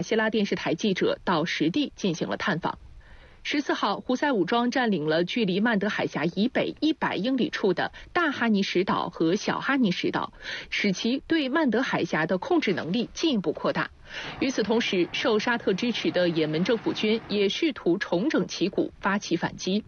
希拉电视台记者到实地进行了探访。14号，胡塞武装占领了距离曼德海峡以北100英里处的大哈尼什岛和小哈尼什岛，使其对曼德海峡的控制能力进一步扩大。与此同时，受沙特支持的也门政府军也试图重整旗鼓，发起反击。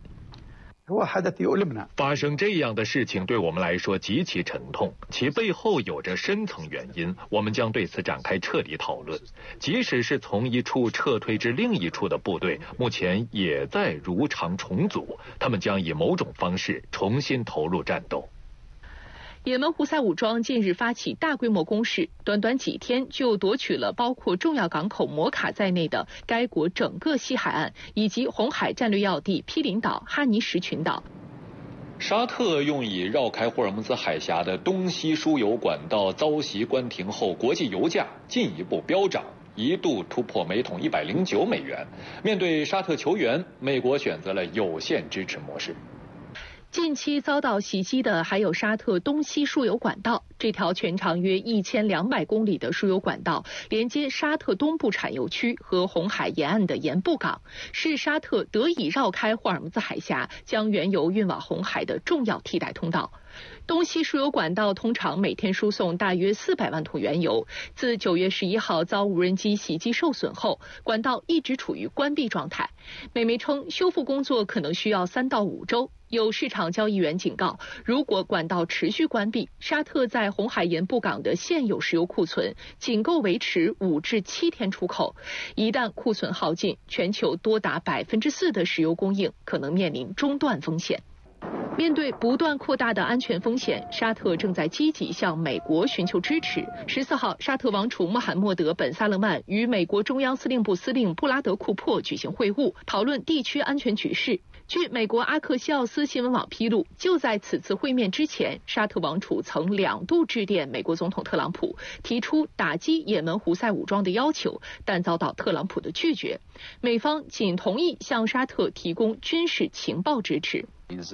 发生这样的事情对我们来说极其沉痛，其背后有着深层原因，我们将对此展开彻底讨论。即使是从一处撤退至另一处的部队，目前也在如常重组，他们将以某种方式重新投入战斗。 也门胡塞武装近日发起大规模攻势，短短几天就夺取了包括重要港口摩卡在内的该国整个西海岸，以及红海战略要地毗邻岛哈尼什群岛。 沙特用以绕开霍尔木兹海峡的东西输油管道遭袭关停后，国际油价进一步飙涨，一度突破每桶109美元。面对沙特求援，美国选择了有限支持模式。 近期遭到袭击的还有沙特东西输油管道，这条全长约1200公里的输油管道连接沙特东部产油区和红海沿岸的盐布港，是沙特得以绕开霍尔木兹海峡将原油运往红海的重要替代通道。东西输油管道通常每天输送大约400万桶原油。自9月11号遭无人机袭击受损后，管道一直处于关闭状态。美媒称，修复工作可能需要3到5周。有市场交易员警告，如果管道持续关闭，沙特在红海盐布港的现有石油库存仅够维持5至7天出口。一旦库存耗尽，全球多达4%的石油供应可能面临中断风险。面对不断扩大的安全风险，沙特正在积极向美国寻求支持。14号，沙特王储穆罕默德·本·萨勒曼与美国中央司令部司令布拉德·库珀举行会晤，讨论地区安全局势。据美国阿克西奥斯新闻网披露，就在此次会面之前，沙特王储曾2度致电美国总统特朗普，提出打击也门胡塞武装的要求，但遭到特朗普的拒绝。美方仅同意向沙特提供军事情报支持。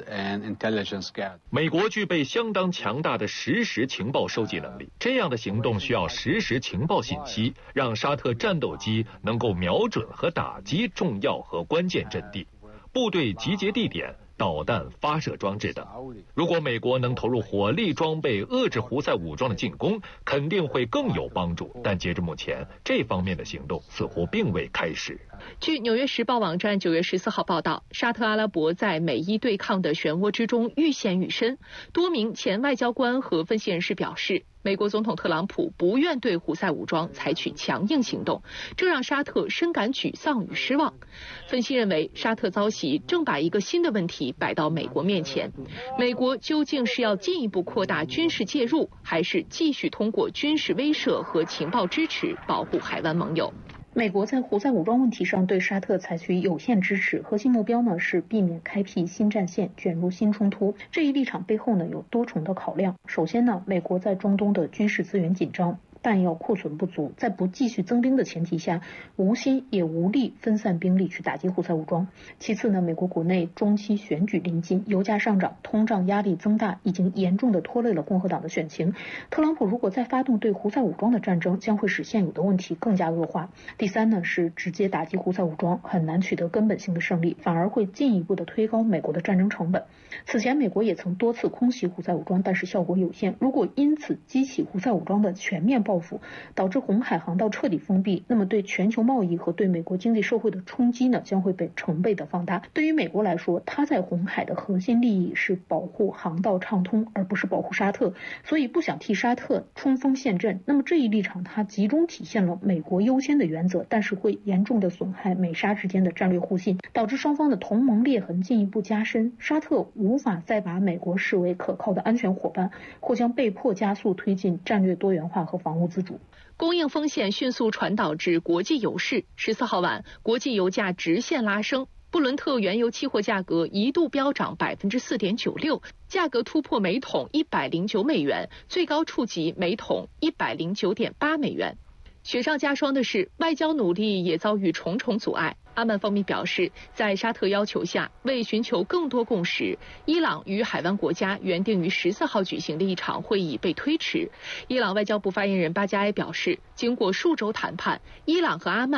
美国具备相当强大的实时情报收集能力，这样的行动需要实时情报信息，让沙特战斗机能够瞄准和打击重要和关键阵地、部队集结地点、导弹发射装置等。如果美国能投入火力装备遏制胡塞武装的进攻，肯定会更有帮助，但截至目前，这方面的行动似乎并未开始。 据《纽约时报》网站9月14号报道，沙特阿拉伯在美伊对抗的漩涡之中愈陷愈深。多名前外交官和分析人士表示，美国总统特朗普不愿对胡塞武装采取强硬行动，这让沙特深感沮丧与失望。分析认为，沙特遭袭正把一个新的问题摆到美国面前：美国究竟是要进一步扩大军事介入，还是继续通过军事威慑和情报支持保护海湾盟友？ 美国在胡塞武装问题上对沙特采取有限支持，核心目标呢是避免开辟新战线，卷入新冲突。这一立场背后呢有多重的考量。首先呢，美国在中东的军事资源紧张，弹药库存不足，在不继续增兵的前提下，无心也无力分散兵力去打击胡塞武装。其次呢，美国国内中期选举临近，油价上涨，通胀压力增大，已经严重的拖累了共和党的选情。特朗普如果再发动对胡塞武装的战争，将会使现有的问题更加恶化。第三呢，是直接打击胡塞武装很难取得根本性的胜利，反而会进一步的推高美国的战争成本。此前美国也曾多次空袭胡塞武装，但是效果有限。如果因此激起胡塞武装的全面报复，导致红海航道彻底封闭，那么对全球贸易和对美国经济社会的冲击呢，将会被成倍的放大。对于美国来说，它在红海的核心利益是保护航道畅通，而不是保护沙特，所以不想替沙特冲锋陷阵。那么这一立场，它集中体现了美国优先的原则，但是会严重的损害美沙之间的战略互信，导致双方的同盟裂痕进一步加深。沙特无法再把美国视为可靠的安全伙伴，或将被迫加速推进战略多元化和防务自主。 供应风险迅速传导至国际油市。14号晚，国际油价直线拉升，布伦特原油期货价格一度飙涨4.96%，价格突破每桶109美元，最高触及每桶109.8美元。雪上加霜的是，外交努力也遭遇重重阻碍。阿曼方面表示，在沙特要求下，为寻求更多共识，伊朗与海湾国家原定于14号举行的一场会议被推迟。伊朗外交部发言人巴加埃表示，经过数周谈判，伊朗和阿曼